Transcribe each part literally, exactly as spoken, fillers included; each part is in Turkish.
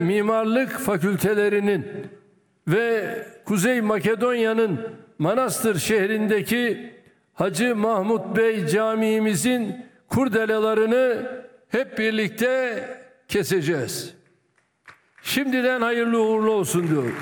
mimarlık fakültelerinin ve Kuzey Makedonya'nın Manastır şehrindeki Hacı Mahmut Bey Camii'mizin kurdelalarını hep birlikte keseceğiz. Şimdiden hayırlı uğurlu olsun diyorum.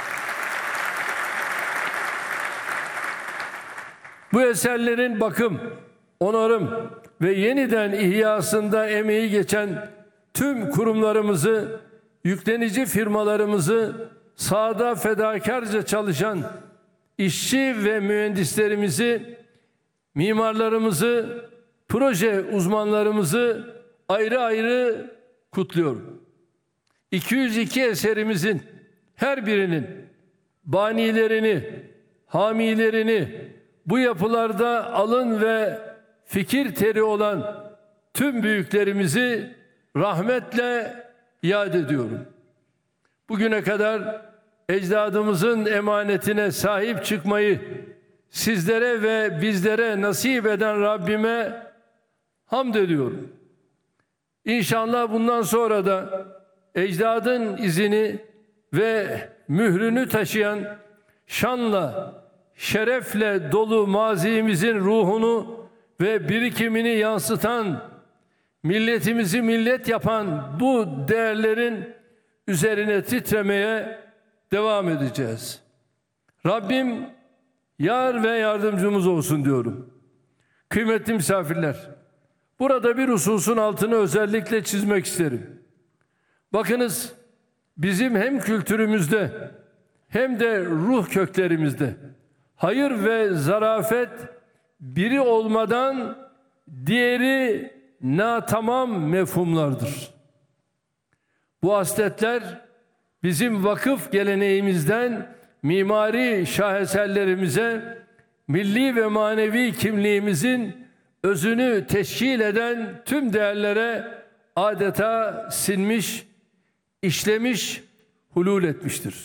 Bu eserlerin bakım, onarım ve yeniden ihyasında emeği geçen tüm kurumlarımızı, yüklenici firmalarımızı, sahada fedakarca çalışan işçi ve mühendislerimizi, mimarlarımızı, proje uzmanlarımızı ayrı ayrı kutluyorum. iki yüz iki eserimizin her birinin banilerini, hamilerini, bu yapılarda alın ve fikir teri olan tüm büyüklerimizi rahmetle yad ediyorum. Bugüne kadar ecdadımızın emanetine sahip çıkmayı sizlere ve bizlere nasip eden Rabbime hamd ediyorum. İnşallah bundan sonra da ecdadın izini ve mührünü taşıyan şanla, şerefle dolu mazimizin ruhunu ve birikimini yansıtan, milletimizi millet yapan bu değerlerin üzerine titremeye devam edeceğiz. Rabbim yar ve yardımcımız olsun diyorum. Kıymetli misafirler, burada bir hususun altını özellikle çizmek isterim. Bakınız, bizim hem kültürümüzde hem de ruh köklerimizde hayır ve zarafet biri olmadan diğeri natamam mefhumlardır. Bu hasletler bizim vakıf geleneğimizden mimari şaheserlerimize, milli ve manevi kimliğimizin özünü teşkil eden tüm değerlere adeta sinmiş, işlemiş, hulul etmiştir.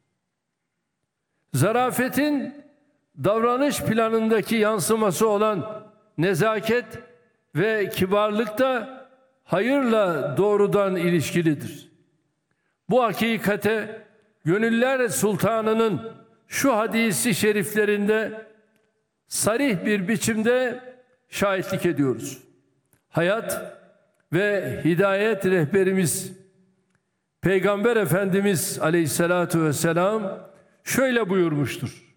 Zarafetin davranış planındaki yansıması olan nezaket ve kibarlık da hayırla doğrudan ilişkilidir. Bu hakikate Gönüller Sultanı'nın şu hadisi şeriflerinde sarih bir biçimde şahitlik ediyoruz. Hayat ve hidayet rehberimiz Peygamber Efendimiz Aleyhisselatü Vesselam şöyle buyurmuştur.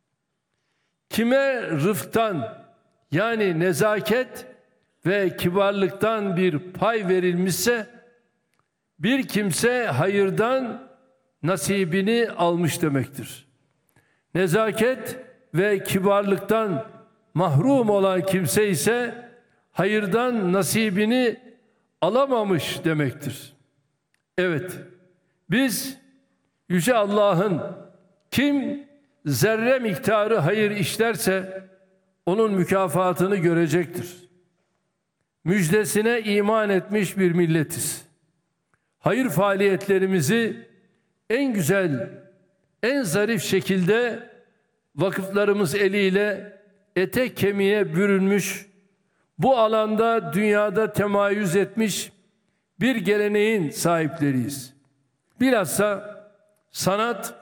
Kime rıfktan, yani nezaket ve kibarlıktan bir pay verilmişse, bir kimse hayırdan nasibini almış demektir. Nezaket ve kibarlıktan mahrum olan kimse ise hayırdan nasibini alamamış demektir. Evet, biz Yüce Allah'ın kim zerre miktarı hayır işlerse onun mükafatını görecektir. Müjdesine iman etmiş bir milletiz. Hayır faaliyetlerimizi en güzel, en zarif şekilde vakıflarımız eliyle ete kemiğe bürünmüş, bu alanda dünyada temayüz etmiş bir geleneğin sahipleriyiz. Bilhassa sanat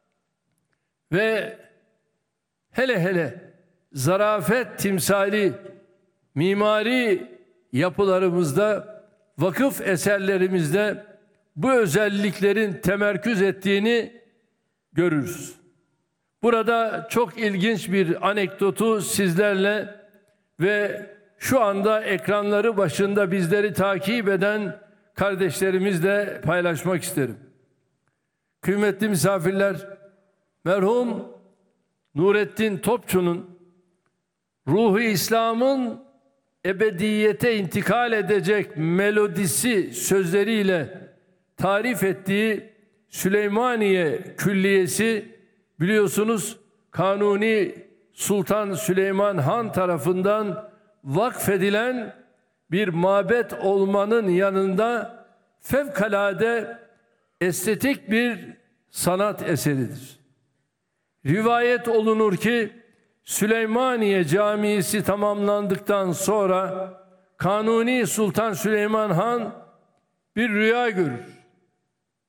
ve hele hele zarafet timsali mimari yapılarımızda, vakıf eserlerimizde bu özelliklerin temerküz ettiğini görürüz. Burada çok ilginç bir anekdotu sizlerle ve şu anda ekranları başında bizleri takip eden kardeşlerimizle paylaşmak isterim. Kıymetli misafirler, merhum Nurettin Topçu'nun ruhu İslam'ın ebediyete intikal edecek melodisi sözleriyle tarif ettiği Süleymaniye Külliyesi, biliyorsunuz Kanuni Sultan Süleyman Han tarafından vakfedilen bir mabet olmanın yanında fevkalade estetik bir sanat eseridir. Rivayet olunur ki Süleymaniye Camisi tamamlandıktan sonra Kanuni Sultan Süleyman Han bir rüya görür.